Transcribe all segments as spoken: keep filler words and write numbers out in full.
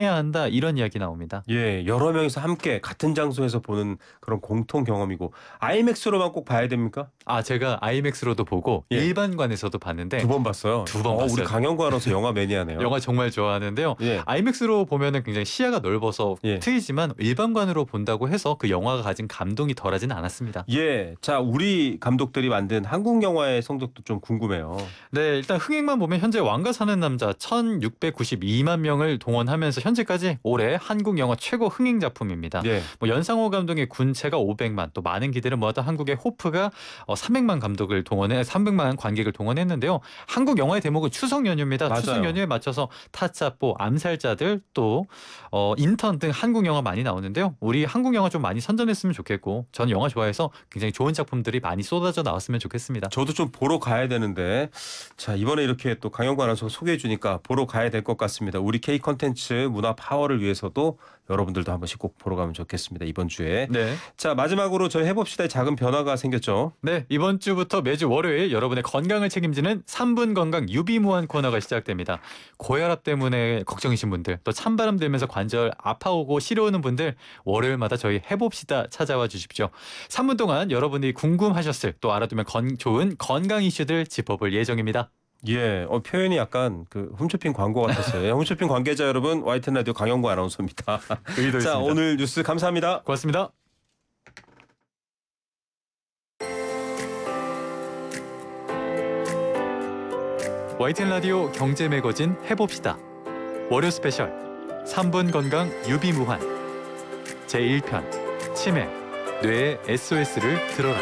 해야 한다 이런 이야기 나옵니다. 예, 여러 명이서 함께 같은 장소에서 보는 그런 공통 경험이고 아이맥스로만 꼭 봐야 됩니까? 아 제가 아이맥스로도 보고 예. 일반관에서도 봤는데 두 번 봤어요. 두 번 어, 우리 봤어요. 강영구 아나운서 영화 매니아네요. 영화 정말 좋아하는데요. 예. 아이맥스로 보면은 굉장히 시야가 넓어서 예. 트이지만 일반관으로 본다고 해서 그 영화가 가진 감동이 덜하진 않았습니다. 예, 자 우리 감독들이 만든 한국 영화의 성적도 좀 궁금해요. 네, 일단 흥행만 보면 현재 왕가 사는 남자 천육백구십이만 명을 동원하면서 현재까지 올해 한국 영화 최고 흥행 작품입니다. 예. 뭐 연상호 감독의 군체가 오백만, 또 많은 기대를 모았던 한국의 호프가 어, 삼백만 감독을 동원해 삼백만 관객을 동원했는데요. 한국 영화의 대목은 추석 연휴입니다. 맞아요. 추석 연휴에 맞춰서 타짜뽀, 암살자들, 또 어, 인턴 등 한국 영화 많이 나오는데요. 우리 한국 영화 좀 많이 선전했으면 좋겠고, 전 영화 좋아해서 굉장히 좋은 작품들이 많이 쏟아져 나왔으면 좋겠습니다. 저도 좀 보러 가야 되는데 자 이번에 이렇게 또 강영구 아나운서가 소개해 주니까 보러 가야 될 것 같습니다. 우리 K 컨텐츠 문화 파워를 위해서도 여러분들도 한 번씩 꼭 보러 가면 좋겠습니다. 이번 주에. 네. 자 마지막으로 저희 해봅시다의 작은 변화가 생겼죠. 네, 이번 주부터 매주 월요일 여러분의 건강을 책임지는 삼 분 건강 유비무한 코너가 시작됩니다. 고혈압 때문에 걱정이신 분들, 또 찬바람 들면서 관절 아파오고 시려우는 분들 월요일마다 저희 해봅시다 찾아와 주십시오. 삼 분 동안 여러분이 궁금하셨을, 또 알아두면 건, 좋은 건강 이슈들 짚어볼 예정입니다. 예, 어, 표현이 약간 그 홈쇼핑 광고 같았어요. 홈쇼핑 관계자 여러분, 와이튼 라디오 강영구 아나운서입니다. 의도했습니다. 자, 오늘 뉴스 감사합니다. 고맙습니다. 와이티엔 라디오 경제 매거진 해봅시다. 월요 스페셜 삼 분 건강 유비무환 제일 편 치매 뇌의 에스오에스를 들어라.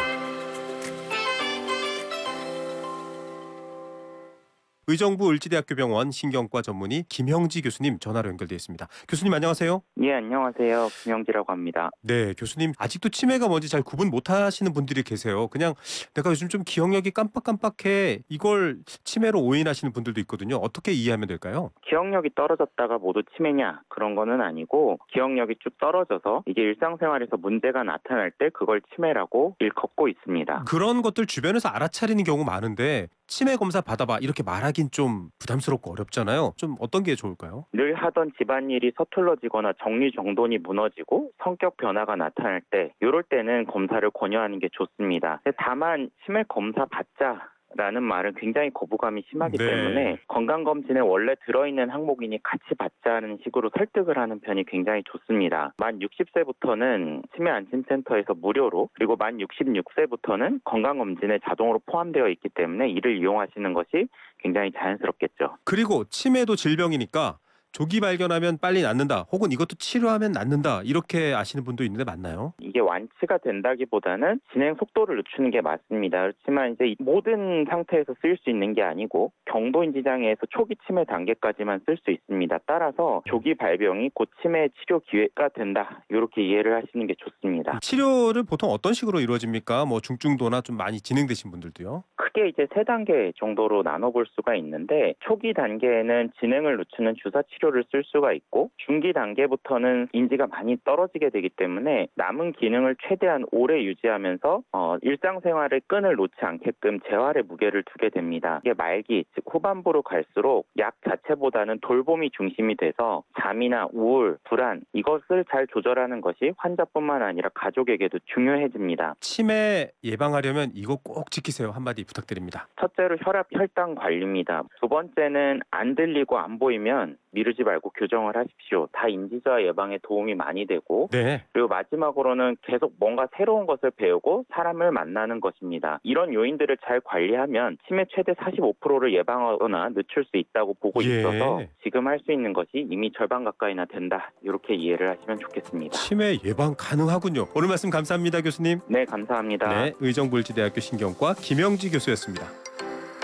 의정부 을지대학교 병원 신경과 전문의 김형지 교수님 전화로 연결되어 있습니다. 교수님 안녕하세요. 예, 안녕하세요. 김영지라고 합니다. 네, 교수님 아직도 치매가 뭔지 잘 구분 못하시는 분들이 계세요. 그냥 내가 요즘 좀 기억력이 깜빡깜빡해 이걸 치매로 오인하시는 분들도 있거든요. 어떻게 이해하면 될까요? 기억력이 떨어졌다가 모두 치매냐? 그런 거는 아니고 기억력이 쭉 떨어져서 이게 일상생활에서 문제가 나타날 때 그걸 치매라고 일컫고 있습니다. 그런 것들 주변에서 알아차리는 경우 많은데 치매 검사 받아봐 이렇게 말하긴 좀 부담스럽고 어렵잖아요. 좀 어떤 게 좋을까요? 늘 하던 집안일이 서툴러지거나 정리정돈이 무너지고 성격 변화가 나타날 때 이럴 때는 검사를 권유하는 게 좋습니다. 다만 치매 검사 받자 라는 말은 굉장히 거부감이 심하기 네. 때문에 건강검진에 원래 들어있는 항목이니 같이 받자는 식으로 설득을 하는 편이 굉장히 좋습니다. 만 육십 세부터는 치매 안심센터에서 무료로, 그리고 만 육십육 세부터는 건강검진에 자동으로 포함되어 있기 때문에 이를 이용하시는 것이 굉장히 자연스럽겠죠. 그리고 치매도 질병이니까 조기 발견하면 빨리 낫는다. 혹은 이것도 치료하면 낫는다. 이렇게 아시는 분도 있는데 맞나요? 이게 완치가 된다기보다는 진행 속도를 늦추는 게 맞습니다. 그렇지만 이제 모든 상태에서 쓰일 수 있는 게 아니고 경도인지 장애에서 초기 치매 단계까지만 쓸 수 있습니다. 따라서 조기 발병이 곧 치매 치료 기회가 된다. 이렇게 이해를 하시는 게 좋습니다. 치료를 보통 어떤 식으로 이루어집니까? 뭐 중증도나 좀 많이 진행되신 분들도요? 크게 이제 세 단계 정도로 나눠볼 수가 있는데, 초기 단계에는 진행을 늦추는 주사 치료를 쓸 수가 있고, 중기 단계부터는 인지가 많이 떨어지게 되기 때문에 남은 기능을 최대한 오래 유지하면서 어, 일상생활의 끈을 놓지 않게끔 재활의 무게를 두게 됩니다. 이게 말기, 즉 후반부로 갈수록 약 자체보다는 돌봄이 중심이 돼서 잠이나 우울, 불안 이것을 잘 조절하는 것이 환자뿐만 아니라 가족에게도 중요해집니다. 치매 예방하려면 이거 꼭 지키세요. 한마디 부탁드립니다. 첫째로 혈압, 혈당 관리입니다. 두 번째는 안 들리고 안 보이면 미루지 말고 교정을 하십시오. 다 인지저하 예방에 도움이 많이 되고, 네. 그리고 마지막으로는 계속 뭔가 새로운 것을 배우고 사람을 만나는 것입니다. 이런 요인들을 잘 관리하면 치매 최대 사십오 퍼센트를 예방하거나 늦출 수 있다고 보고 예. 있어서 지금 할 수 있는 것이 이미 절반 가까이나 된다. 이렇게 이해를 하시면 좋겠습니다. 치매 예방 가능하군요. 오늘 말씀 감사합니다, 교수님. 네, 감사합니다. 네, 의정부을지대학교 신경과 김영지 교수였습니다.